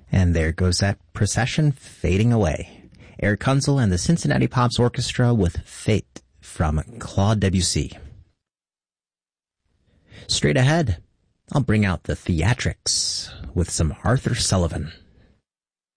And there goes that procession fading away. Eric Kunzel and the Cincinnati Pops Orchestra with Fate from Claude Debussy. Straight ahead, I'll bring out the theatrics with some Arthur Sullivan.